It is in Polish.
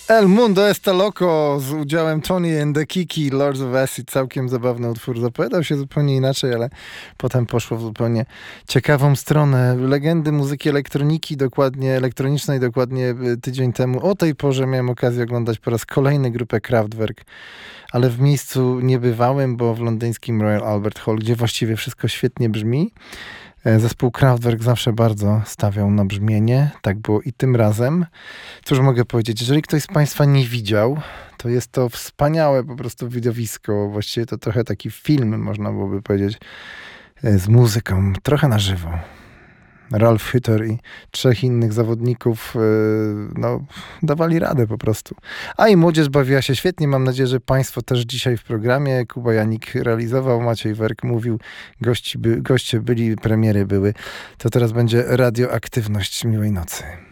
El Mundo Está Loco z udziałem Tony and the Kiki, Lords of Acid. Całkiem zabawny utwór. Zapowiadał się zupełnie inaczej, ale potem poszło w zupełnie ciekawą stronę. Legendy muzyki elektroniki, dokładnie elektronicznej, dokładnie tydzień temu. O tej porze miałem okazję oglądać po raz kolejny grupę Kraftwerk, ale w miejscu niebywałym, bo w londyńskim Royal Albert Hall, gdzie właściwie wszystko świetnie brzmi. Zespół Kraftwerk zawsze bardzo stawiał na brzmienie. Tak było i tym razem. Cóż mogę powiedzieć? Jeżeli ktoś z Państwa nie widział, to jest to wspaniałe po prostu widowisko. Właściwie to trochę taki film, można byłoby powiedzieć, z muzyką. Trochę na żywo. Ralf Hütter i 3 innych zawodników dawali radę po prostu. A i młodzież bawiła się świetnie. Mam nadzieję, że Państwo też dzisiaj w programie. Kuba Janik realizował, Maciej Werk mówił, goście byli, premiery były. To teraz będzie radioaktywność. Miłej nocy.